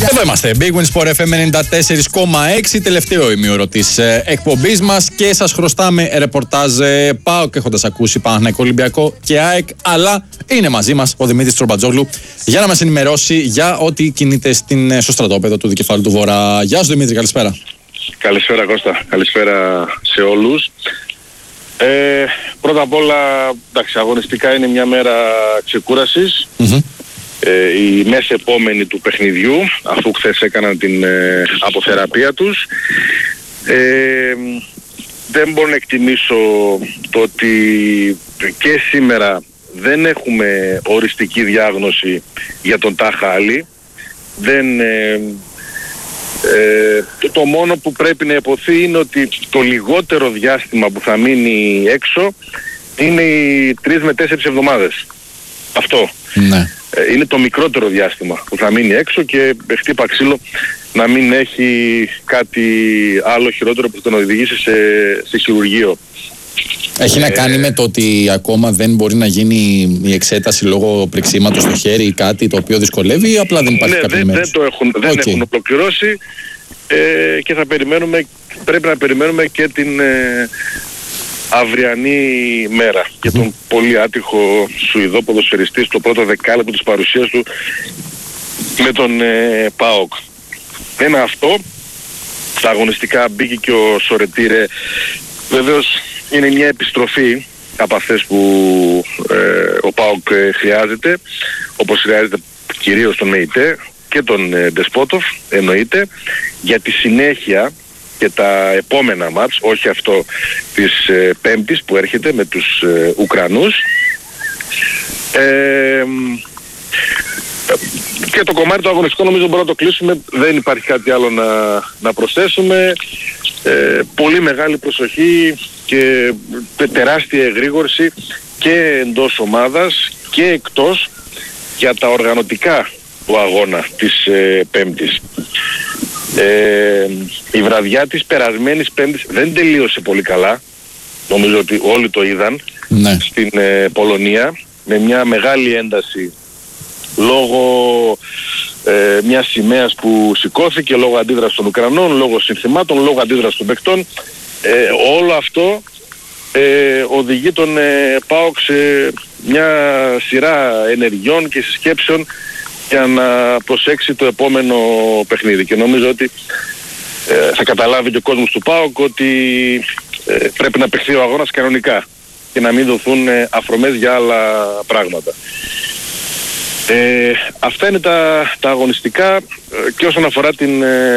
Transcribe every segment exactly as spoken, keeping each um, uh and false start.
Εδώ είμαστε. Big Win Sport εφ εμ ενενήντα τέσσερα κόμμα έξι, τελευταίο ημίωρο της ε, εκπομπής μας και σας χρωστάμε ρεπορτάζ ε, ΠΑΟΚ, έχοντας ακούσει Παναθηναϊκό, Ολυμπιακό και ΑΕΚ. Αλλά είναι μαζί μας ο Δημήτρης Τσορμπατζόγλου για να μας ενημερώσει για ό,τι κινείται στην, στο στρατόπεδο του Δικεφάλου του Βορρά. Γεια σου Δημήτρη, καλησπέρα. Καλησπέρα Κώστα, καλησπέρα σε όλους. Ε, πρώτα απ' όλα, εντάξει, αγωνιστικά είναι μια μέρα ξεκούρασης. Mm-hmm. Ε, η μέση επόμενη του παιχνιδιού, αφού χθες έκαναν την ε, αποθεραπεία τους. Ε, δεν μπορώ να εκτιμήσω το ότι και σήμερα δεν έχουμε οριστική διάγνωση για τον Τάχα Άλλη. Δεν... Ε, Ε, το, το μόνο που πρέπει να υποθεί είναι ότι το λιγότερο διάστημα που θα μείνει έξω είναι οι τρεις με τέσσερις εβδομάδες. Αυτό. Ναι. Ε, είναι το μικρότερο διάστημα που θα μείνει έξω και χτύπα ξύλο να μην έχει κάτι άλλο χειρότερο που θα τον οδηγήσει σε, σε χειρουργείο. Έχει ε, να κάνει με το ότι ακόμα δεν μπορεί να γίνει η εξέταση λόγω πριξίματος στο χέρι ή κάτι το οποίο δυσκολεύει, ή απλά δεν υπάρχει ναι, κάποιο δεν, μέρος? δεν το έχουν, δεν okay. έχουν ολοκληρώσει ε, και θα περιμένουμε, πρέπει να περιμένουμε και την ε, αυριανή μέρα mm-hmm. για τον πολύ άτυχο Σουηδό ποδοσφαιριστή στο πρώτο δεκάλεπτο της παρουσίας του με τον ε, ΠΑΟΚ. Ένα αυτό, στα αγωνιστικά μπήκε και ο Σορετήρε. Βεβαίως είναι μια επιστροφή από αυτές που ε, ο ΠΑΟΚ ε, χρειάζεται, όπως χρειάζεται κυρίως τον ΜΕΙΤΕ και τον ε, Ντεσπότοφ, εννοείται, για τη συνέχεια και τα επόμενα μάτς, όχι αυτό της ε, Πέμπτης που έρχεται με τους ε, Ουκρανούς. Ε, και το κομμάτι του αγωνιστικού νομίζω μπορούμε να το κλείσουμε, δεν υπάρχει κάτι άλλο να, να προσθέσουμε. Ε, πολύ μεγάλη προσοχή και τεράστια εγρήγορση και εντός ομάδας και εκτός για τα οργανωτικά του αγώνα της ε, Πέμπτης. Ε, η βραδιά της περασμένης Πέμπτης δεν τελείωσε πολύ καλά, νομίζω ότι όλοι το είδαν, ναι. στην ε, Πολωνία, με μια μεγάλη ένταση λόγω ε, μιας σημαίας που σηκώθηκε, λόγω αντίδρασης των Ουκρανών, λόγω συνθημάτων, λόγω αντίδρασης των παικτών. Ε, όλο αυτό ε, οδηγεί τον ε, ΠΑΟΚ σε μια σειρά ενεργειών και συσκέψεων για να προσέξει το επόμενο παιχνίδι. Και νομίζω ότι ε, θα καταλάβει και ο κόσμος του ΠΑΟΚ ότι ε, πρέπει να παιχθεί ο αγώνας κανονικά και να μην δοθούν ε, αφρομές για άλλα πράγματα. Ε, αυτά είναι τα, τα αγωνιστικά ε, και όσον αφορά την ε,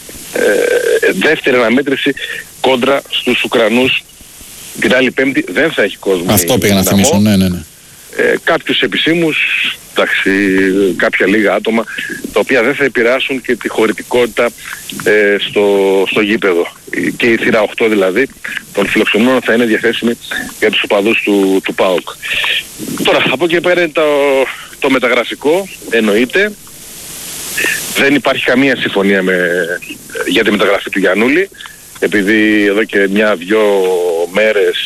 ε, δεύτερη αναμέτρηση κόντρα στους Ουκρανούς την άλλη Πέμπτη δεν θα έχει κόσμο. Αυτό πήγα να θυμίσω, ναι, ναι, ναι. Ε, κάποιους επισήμους, εντάξει, κάποια λίγα άτομα τα οποία δεν θα επηρεάσουν και τη χωρητικότητα ε, στο, στο γήπεδο. Και η θύρα οκτώ δηλαδή των φιλοξενούμενων θα είναι διαθέσιμη για τους οπαδούς του, του ΠΑΟΚ. Τώρα από εκεί πέρα είναι το, το μεταγραφικό, εννοείται. Δεν υπάρχει καμία συμφωνία με, για τη μεταγραφή του Γιαννούλη, επειδή εδώ και μια-δυο μέρες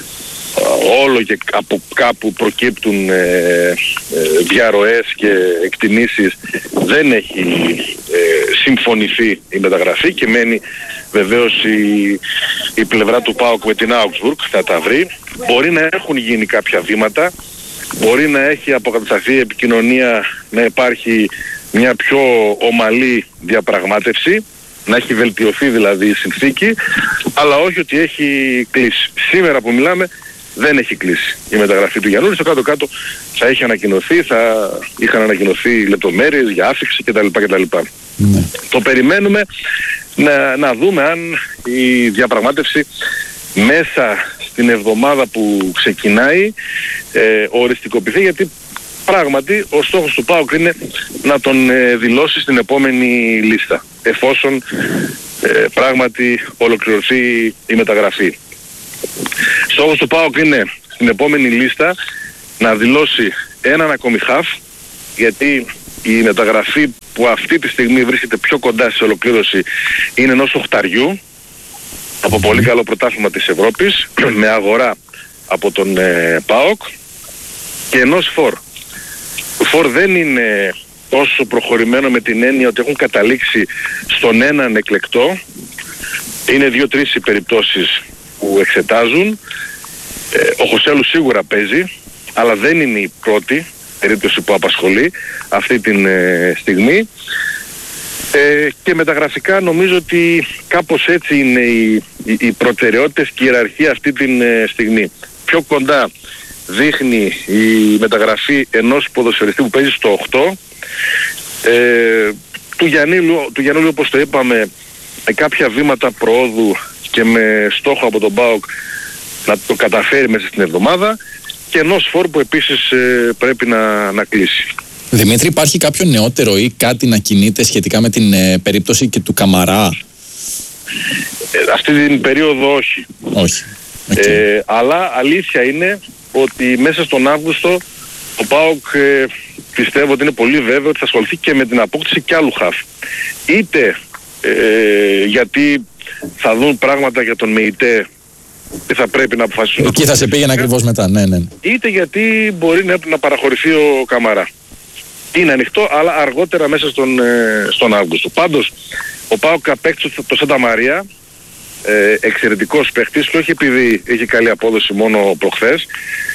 όλο και από κάπου προκύπτουν ε, ε, διαρροές και εκτιμήσεις, δεν έχει ε, συμφωνηθεί η μεταγραφή και μένει βεβαίως η, η πλευρά του ΠΑΟΚ με την Augsburg, θα τα βρει. Μπορεί να έχουν γίνει κάποια βήματα, μπορεί να έχει αποκατασταθεί επικοινωνία, να υπάρχει μια πιο ομαλή διαπραγμάτευση, να έχει βελτιωθεί δηλαδή η συνθήκη, αλλά όχι ότι έχει κλείσει. Σήμερα που μιλάμε δεν έχει κλείσει η μεταγραφή του Γιαννούλη. Στο κάτω-κάτω θα έχει ανακοινωθεί, θα είχαν ανακοινωθεί λεπτομέρειες για άφιξη κτλ. κτλ. Ναι. Το περιμένουμε να, να δούμε αν η διαπραγμάτευση μέσα στην εβδομάδα που ξεκινάει ε, οριστικοποιηθεί, γιατί πράγματι ο στόχος του ΠΑΟΚ είναι να τον ε, δηλώσει στην επόμενη λίστα, εφόσον ε, πράγματι ολοκληρωθεί η μεταγραφή. Στόχος του ΠΑΟΚ είναι στην επόμενη λίστα να δηλώσει έναν ακόμη χαφ, γιατί η μεταγραφή που αυτή τη στιγμή βρίσκεται πιο κοντά σε ολοκλήρωση είναι ενός οχταριού από πολύ καλό πρωτάθλημα της Ευρώπης με αγορά από τον ε, ΠΑΟΚ και ενός φορ. Ο φορ δεν είναι τόσο προχωρημένο με την έννοια ότι έχουν καταλήξει στον έναν εκλεκτό. Είναι δύο-τρεις οι περιπτώσεις που εξετάζουν. Ε, ο Χωσέλου σίγουρα παίζει, αλλά δεν είναι η πρώτη περίπτωση που απασχολεί αυτή τη ε, στιγμή. Ε, και μεταγραφικά νομίζω ότι κάπως έτσι είναι οι, οι, οι προτεραιότητες και η ιεραρχία αυτή τη ε, στιγμή. Πιο κοντά δείχνει η μεταγραφή ενός ποδοσφαιριστή που παίζει στο οκτώ, ε, του Γιαννίλου, του Γιαννίλου όπως το είπαμε, με κάποια βήματα προόδου και με στόχο από τον ΠΑΟΚ να το καταφέρει μέσα στην εβδομάδα, και ενός φόρ που επίσης ε, πρέπει να, να κλείσει. Δημήτρη, υπάρχει κάποιο νεότερο ή κάτι να κινείται σχετικά με την ε, περίπτωση και του Καμαρά? Ε, αυτή την περίοδο όχι. Όχι. Okay. Ε, αλλά αλήθεια είναι ότι μέσα στον Αύγουστο ο ΠΑΟΚ ε, πιστεύω ότι είναι πολύ βέβαιο ότι θα ασχοληθεί και με την απόκτηση κι άλλου χαφ. Είτε ε, γιατί θα δουν πράγματα για τον ΜΕΙΤΕ και θα πρέπει να αποφασίσουν. Εκεί θα σε πήγαινε ακριβώς μετά, ναι, ναι. Είτε γιατί μπορεί να, να παραχωρηθεί ο Καμαρά. Είναι ανοιχτό, αλλά αργότερα μέσα στον, ε, στον Αύγουστο. Πάντως, ο ΠΑΟΚ απέκτησε το Σάντα Μαρία, ε, εξαιρετικός παίχτης, και όχι επειδή έχει καλή απόδοση μόνο προχθές.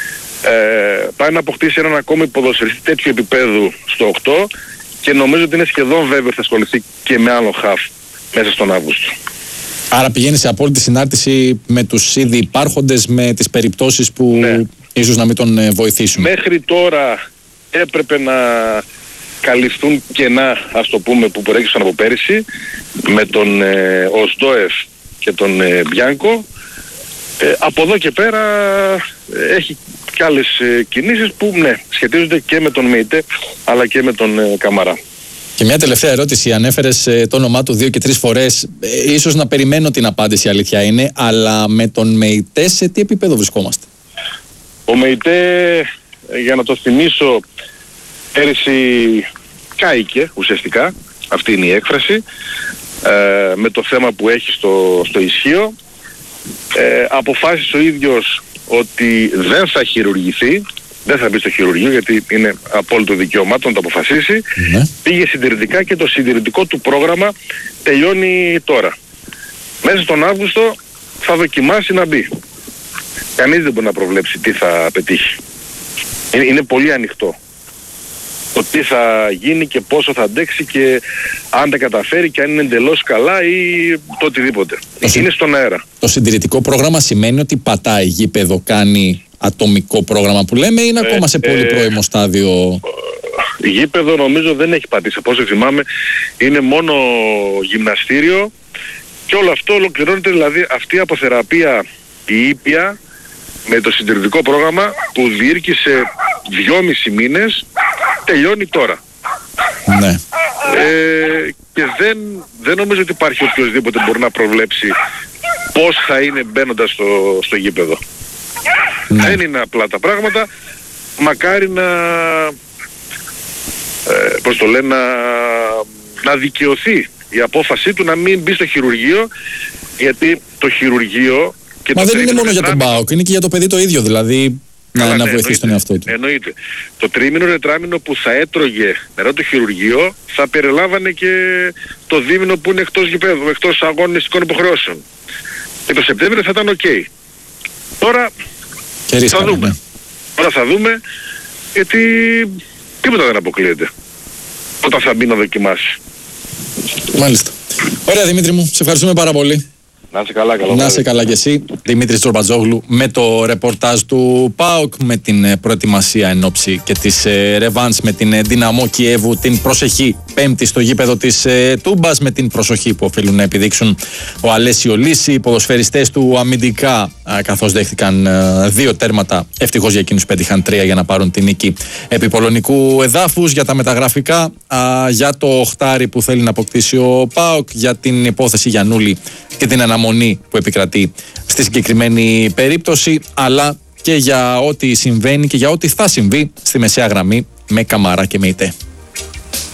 Ε, πάει να αποκτήσει έναν ακόμη ποδοσφαιριστή τέτοιου επίπεδου στο οκτώ, και νομίζω ότι είναι σχεδόν βέβαιο ότι θα ασχοληθεί και με άλλο χαφ μέσα στον Αύγουστο. Άρα πηγαίνει σε απόλυτη συνάρτηση με τους ήδη υπάρχοντες, με τις περιπτώσεις που ναι. ίσως να μην τον βοηθήσουν. Μέχρι τώρα έπρεπε να καλυφθούν κενά, ας το πούμε, που προέκυψαν από πέρυσι με τον ε, Οσδόεφ και τον ε, Μπιάνκο. Ε, από εδώ και πέρα ε, έχει και άλλες ε, κινήσεις που ναι, σχετίζονται και με τον ΜΕΙΤΕ αλλά και με τον ε, Καμαρά. Και μια τελευταία ερώτηση. Ανέφερες ε, το όνομά του δύο και τρεις φορές. Ε, ίσως να περιμένω την απάντηση, η αλήθεια είναι, αλλά με τον ΜΕΙΤΕ σε τι επίπεδο βρισκόμαστε? Ο ΜΕΙΤΕ, για να το θυμίσω, πέρυσι κάηκε ουσιαστικά, αυτή είναι η έκφραση, ε, με το θέμα που έχει στο, στο ισχύο. Ε, αποφάσισε ο ίδιος ότι δεν θα χειρουργηθεί, δεν θα μπει στο χειρουργείο γιατί είναι απόλυτο δικαίωμά του να το αποφασίσει. Mm-hmm. Πήγε συντηρητικά και το συντηρητικό του πρόγραμμα τελειώνει τώρα. Μέσα στον Αύγουστο θα δοκιμάσει να μπει. Κανείς δεν μπορεί να προβλέψει τι θα πετύχει. Είναι, είναι πολύ ανοιχτό το τι θα γίνει και πόσο θα αντέξει και αν τα καταφέρει και αν είναι εντελώς καλά ή το οτιδήποτε. Το είναι στον αέρα. Το συντηρητικό πρόγραμμα σημαίνει ότι πατάει γήπεδο, κάνει ατομικό πρόγραμμα που λέμε, ή είναι ακόμα σε πολύ πρώιμο στάδιο? Ε, γήπεδο νομίζω δεν έχει πατήσει. Από όσο θυμάμαι είναι μόνο γυμναστήριο, και όλο αυτό ολοκληρώνεται, δηλαδή αυτή η αποθεραπεία, η ήπια με το συντηρητικό πρόγραμμα που διήρκησε δυόμισι μήνες, τελειώνει τώρα. Ναι. Ε, και δεν, δεν νομίζω ότι υπάρχει οποιοσδήποτε μπορεί να προβλέψει πώς θα είναι μπαίνοντας στο, στο γήπεδο. Ναι. Δεν είναι απλά τα πράγματα. Μακάρι να, ε, πώς το λένε, να, να δικαιωθεί η απόφασή του να μην μπει στο χειρουργείο, γιατί το χειρουργείο... Και Μα το δεν είναι μόνο για τον ΠΑΟΚ, είναι και για το παιδί το ίδιο, δηλαδή να, Καλά, να ναι, βοηθήσει τον εαυτό του. Εννοείται. Το τρίμηνο τετράμηνο που θα έτρωγε νερό το χειρουργείο θα περιλάμβανε και το δίμηνο που είναι εκτός γηπέδου, εκτός αγωνιστικών υποχρεώσεων. Και το Σεπτέμβριο θα ήταν οκ. Okay. Τώρα και ρίσκα, θα δούμε. Ναι. Τώρα θα δούμε, γιατί τίποτα δεν αποκλείεται όταν θα μπει να δοκιμάσει. Μάλιστα. Ωραία, Δημήτρη μου, σε ευχαριστούμε πάρα πολύ. Να είσαι καλά, καλό. Να είσαι καλά κι εσύ. Δημήτρης Τζορμπατζόγλου με το ρεπορτάζ του ΠΑΟΚ, με την προετοιμασία εν ώψη και της ε, ρεβάνς με την ε, Δυναμό Κιέβου, την προσεχή Πέμπτη στο γήπεδο της ε, Τούμπας, με την προσοχή που οφείλουν να επιδείξουν ο Αλέσιο Λύση, οι ποδοσφαιριστές του αμυντικά, ε, καθώς δέχτηκαν ε, δύο τέρματα. Ευτυχώς για εκείνους πέτυχαν τρία για να πάρουν την νίκη επί πολωνικού εδάφους. Για τα μεταγραφικά, ε, για το οχτάρι που θέλει να αποκτήσει ο ΠΑΟΚ, για την υπόθεση Γιαννούλη και την αναμονή που επικρατεί στη συγκεκριμένη περίπτωση, αλλά και για ό,τι συμβαίνει και για ό,τι θα συμβεί στη μεσαία γραμμή με Καμαρά και ΜΕΙΤΕ.